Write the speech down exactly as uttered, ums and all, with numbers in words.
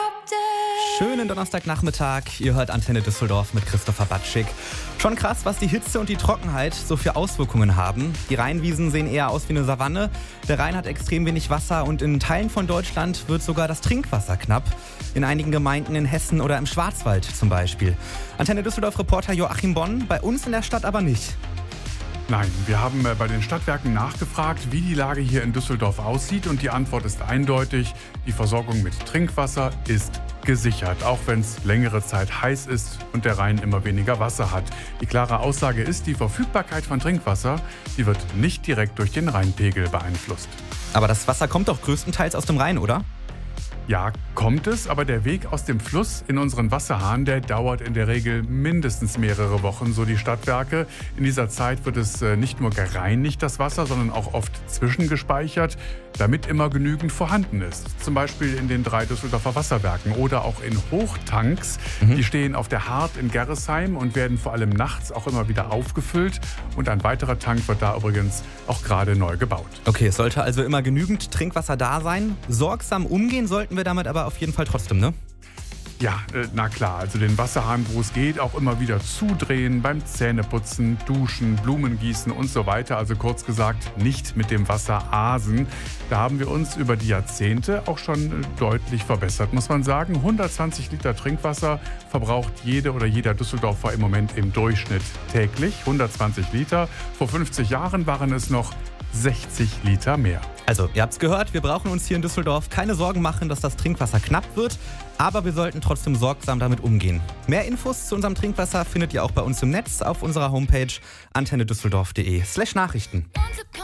Schönen Donnerstagnachmittag. Ihr hört Antenne Düsseldorf mit Christopher Batschik. Schon krass, was die Hitze und die Trockenheit so für Auswirkungen haben. Die Rheinwiesen sehen eher aus wie eine Savanne. Der Rhein hat extrem wenig Wasser und in Teilen von Deutschland wird sogar das Trinkwasser knapp. In einigen Gemeinden in Hessen oder im Schwarzwald zum Beispiel. Antenne Düsseldorf-Reporter Joachim Bonn, bei uns in der Stadt aber nicht. Nein, wir haben bei den Stadtwerken nachgefragt, wie die Lage hier in Düsseldorf aussieht, und die Antwort ist eindeutig: Die Versorgung mit Trinkwasser ist gesichert, auch wenn es längere Zeit heiß ist und der Rhein immer weniger Wasser hat. Die klare Aussage ist, die Verfügbarkeit von Trinkwasser, die wird nicht direkt durch den Rheinpegel beeinflusst. Aber das Wasser kommt doch größtenteils aus dem Rhein, oder? Ja, kommt es, aber der Weg aus dem Fluss in unseren Wasserhahn, der dauert in der Regel mindestens mehrere Wochen, so die Stadtwerke. In dieser Zeit wird es nicht nur gereinigt, das Wasser, sondern auch oft zwischengespeichert, damit immer genügend vorhanden ist. Zum Beispiel in den drei Düsseldorfer Wasserwerken oder auch in Hochtanks. Mhm. Die stehen auf der Hart in Gerresheim und werden vor allem nachts auch immer wieder aufgefüllt. Und ein weiterer Tank wird da übrigens auch gerade neu gebaut. Okay, es sollte also immer genügend Trinkwasser da sein. Sorgsam umgehen sollten wir damit aber auf jeden Fall trotzdem, ne? Ja, äh, na klar, also den Wasserhahn, wo es geht, auch immer wieder zudrehen, beim Zähneputzen, Duschen, Blumen gießen und so weiter. Also kurz gesagt, nicht mit dem Wasser asen. Da haben wir uns über die Jahrzehnte auch schon äh, deutlich verbessert, muss man sagen. hundertzwanzig Liter Trinkwasser verbraucht jede oder jeder Düsseldorfer im Moment im Durchschnitt täglich. hundertzwanzig Liter. Vor fünfzig Jahren waren es noch sechzig Liter mehr. Also, ihr habt's gehört, wir brauchen uns hier in Düsseldorf keine Sorgen machen, dass das Trinkwasser knapp wird, aber wir sollten trotzdem sorgsam damit umgehen. Mehr Infos zu unserem Trinkwasser findet ihr auch bei uns im Netz auf unserer Homepage antennedüsseldorf punkt de slash Nachrichten.